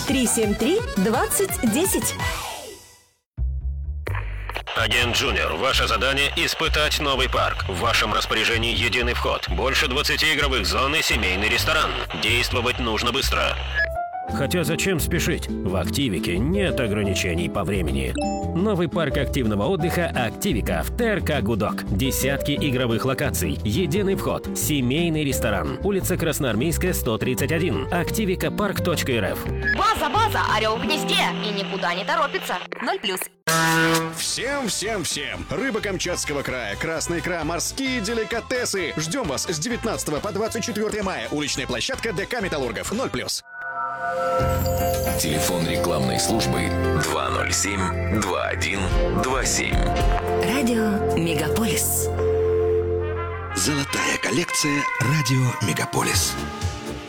373-2010. Агент Джуниор, ваше задание – испытать новый парк. В вашем распоряжении единый вход, больше 20 игровых зон и семейный ресторан. Действовать нужно быстро. Хотя зачем спешить? В Активике нет ограничений по времени. Новый парк активного отдыха «Активика» в ТРК «Гудок». Десятки игровых локаций, единый вход, семейный ресторан. Улица Красноармейская, 131. Активикапарк.рф. База, орел в гнезде и никуда не торопится. 0+. Всем! Рыба Камчатского края, красная икра, морские деликатесы. Ждем вас с 19 по 24 мая. Уличная площадка ДК «Металлургов». 0+. Телефон рекламной службы 207-2127. Радио Мегаполис. Золотая коллекция «Радио Мегаполис».